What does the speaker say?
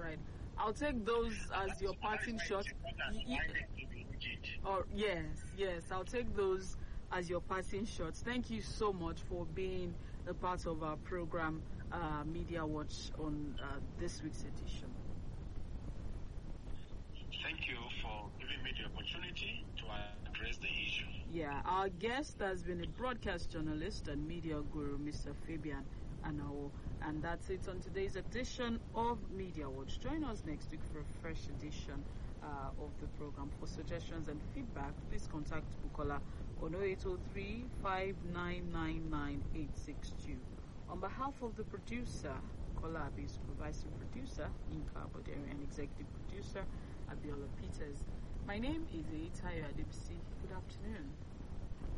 right. I'll take those as your parting shot. Or yes, I'll take those as your parting shots. Thank you so much for being a part of our program, Media Watch, on this week's edition. Thank you for giving me the opportunity to address the issue. Yeah, our guest has been a broadcast journalist and media guru, Mr. Fabian Anao. And that's it on today's edition of Media Watch. Join us next week for a fresh edition of the program. For suggestions and feedback, please contact Bukola on 0803 5999862. On behalf of the producer, Bukola Abi, supervising producer, Inka Boderi, and executive producer, Abiola Peters. My name is Eitayo Adebisi. Good afternoon.